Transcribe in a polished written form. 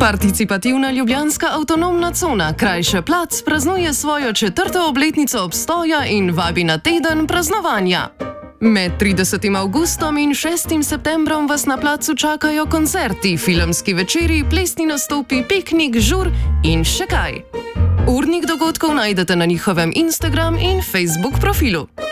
Participativna ljubljanska avtonomna cona Krajše plac praznuje svojo 4. obletnico obstoja in vabi na teden praznovanja. Med 30. avgustom in 6. septembrom vas na placu čakajo koncerti, filmski večeri, plesni nastopi, piknik, žur in še kaj. Urnik dogodkov najdete na njihovem Instagram in Facebook profilu.